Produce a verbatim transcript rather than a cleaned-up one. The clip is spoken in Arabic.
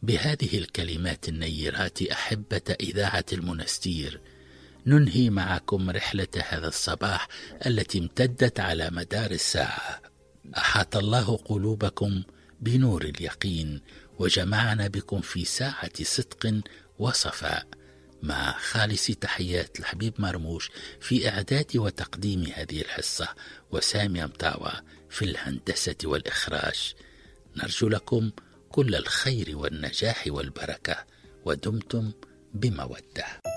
بهذه الكلمات النيرات أحبة إذاعة المنستير ننهي معكم رحلة هذا الصباح التي امتدت على مدار الساعة. أحاط الله قلوبكم بنور اليقين وجمعنا بكم في ساعة صدق وصفاء، مع خالص تحيات الحبيب مرموش في إعداد وتقديم هذه الحصة، وسامي أمطاوة في الهندسة والإخراج. نرجو لكم كل الخير والنجاح والبركة، ودمتم بمودة.